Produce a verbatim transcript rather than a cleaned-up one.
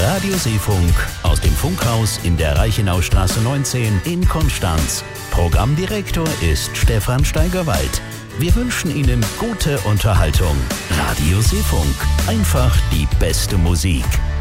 Radioseefunk aus dem Funkhaus in der Reichenaustraße neunzehn in Konstanz. Programmdirektor ist Stefan Steigerwald. Wir wünschen Ihnen gute Unterhaltung. Radioseefunk. Einfach die beste Musik.